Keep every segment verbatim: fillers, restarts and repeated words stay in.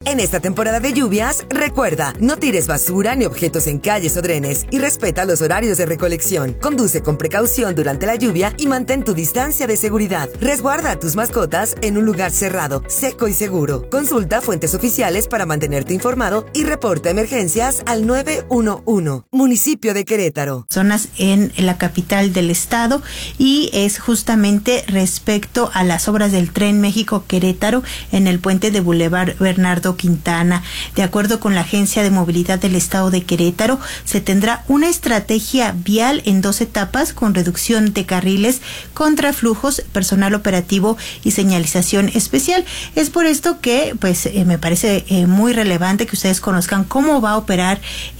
En esta temporada de lluvias, recuerda, no tires basura ni objetos en calles o drenes y respeta los horarios de recolección. Conduce con precaución durante la lluvia y mantén tu distancia de seguridad. Resguarda a tus mascotas en un lugar cerrado, seco y seguro. Consulta fuentes oficiales para mantenerte informado y reporta emergencias al nueve uno uno. Municipio de Querétaro. Zonas en la capital del estado y es justamente respecto a las obras del Tren México-Querétaro en el puente de Boulevard Bernardo Quintana. De acuerdo con la Agencia de Movilidad del Estado de Querétaro, se tendrá una estrategia vial en dos etapas con reducción de carriles, contraflujos, personal operativo y señalización especial. Es por esto que pues eh, me parece eh, muy relevante que ustedes conozcan cómo va a operar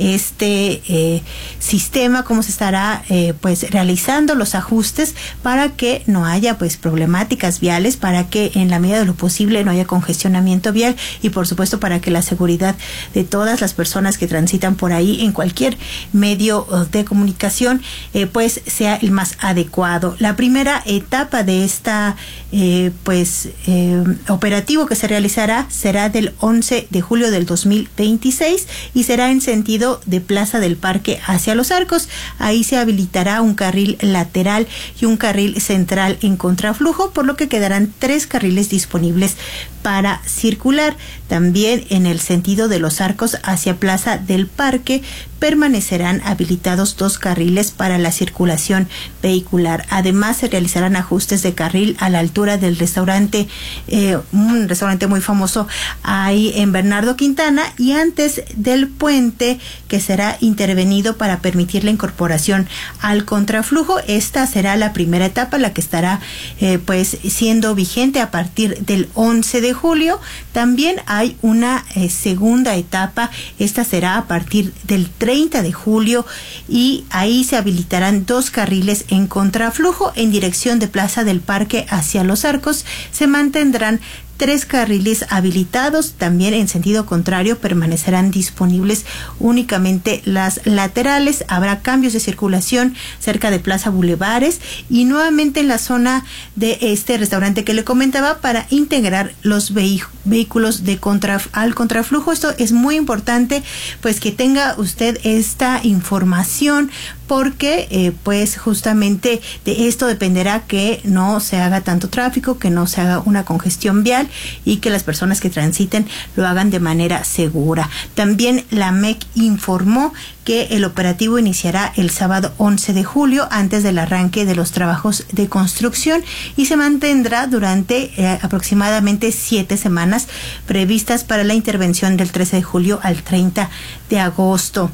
este eh, sistema, cómo se estará eh, pues realizando los ajustes para que no haya pues problemáticas viales, para que en la medida de lo posible no haya congestionamiento vial y por supuesto para que la seguridad de todas las personas que transitan por ahí en cualquier medio de comunicación eh, pues sea el más adecuado. La primera etapa de esta eh, pues eh, operativo que se realizará será del once de julio del dos mil veintiséis y será en sentido de Plaza del Parque hacia Los Arcos. Ahí se habilitará un carril lateral y un carril central en contraflujo, por lo que quedarán tres carriles disponibles para circular. También en el sentido de Los Arcos hacia Plaza del Parque permanecerán habilitados dos carriles para la circulación vehicular. Además, se realizarán ajustes de carril a la altura del restaurante, eh, un restaurante muy famoso ahí en Bernardo Quintana, y antes del puente, que será intervenido para permitir la incorporación al contraflujo. Esta será la primera etapa, la que estará eh, pues siendo vigente a partir del once de julio. También hay una eh, segunda etapa, esta será a partir del treinta de julio y ahí se habilitarán dos carriles en contraflujo en dirección de Plaza del Parque hacia Los Arcos. Se mantendrán tres carriles habilitados, también en sentido contrario permanecerán disponibles únicamente las laterales. Habrá cambios de circulación cerca de Plaza Bulevares y nuevamente en la zona de este restaurante que le comentaba para integrar los vehi- vehículos de contra al contraflujo. Esto es muy importante, pues que tenga usted esta información, porque eh, pues justamente de esto dependerá que no se haga tanto tráfico, que no se haga una congestión vial y que las personas que transiten lo hagan de manera segura. También la M E C informó que el operativo iniciará el sábado once de julio antes del arranque de los trabajos de construcción y se mantendrá durante eh, aproximadamente siete semanas previstas para la intervención del trece de julio al treinta de agosto.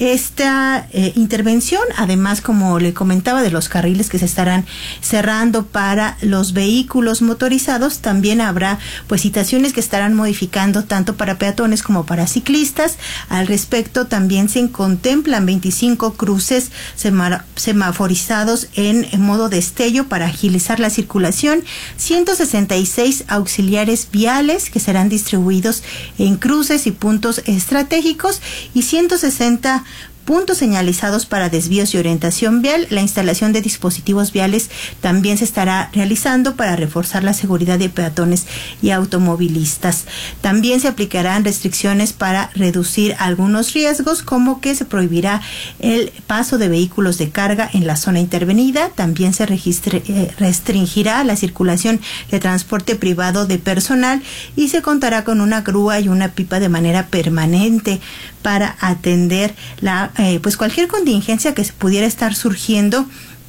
Esta eh, intervención, además, como le comentaba, de los carriles que se estarán cerrando para los vehículos motorizados, también habrá pues citaciones que estarán modificando tanto para peatones como para ciclistas. Al respecto, también se contemplan veinticinco cruces sema- semaforizados en, en modo destello para agilizar la circulación, ciento sesenta y seis auxiliares viales que serán distribuidos en cruces y puntos estratégicos y ciento sesenta puntos señalizados para desvíos y orientación vial. La instalación de dispositivos viales también se estará realizando para reforzar la seguridad de peatones y automovilistas. También se aplicarán restricciones para reducir algunos riesgos, como que se prohibirá el paso de vehículos de carga en la zona intervenida. También se registre, eh, restringirá la circulación de transporte privado de personal y se contará con una grúa y una pipa de manera permanente para atender la eh, pues cualquier contingencia que se pudiera estar surgiendo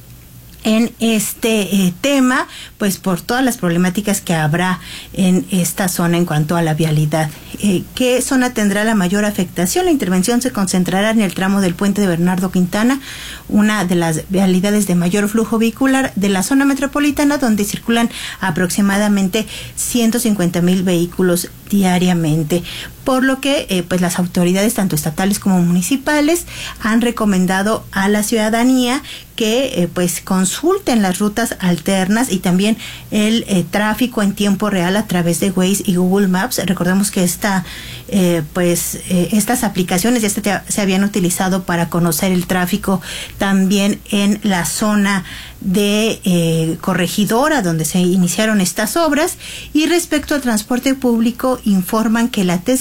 en este eh, tema, pues por todas las problemáticas que habrá en esta zona en cuanto a la vialidad. Eh, ¿Qué zona tendrá la mayor afectación? La intervención se concentrará en el tramo del puente de Bernardo Quintana, una de las vialidades de mayor flujo vehicular de la zona metropolitana, donde circulan aproximadamente ciento cincuenta mil vehículos diariamente, por lo que eh, pues las autoridades tanto estatales como municipales han recomendado a la ciudadanía que eh, pues consulten las rutas alternas y también el eh, tráfico en tiempo real a través de Waze y Google Maps. Recordemos que esta eh, pues eh, estas aplicaciones ya se, se habían utilizado para conocer el tráfico también en la zona de eh, Corregidora, donde se iniciaron estas obras. Y respecto al transporte público, informan que la T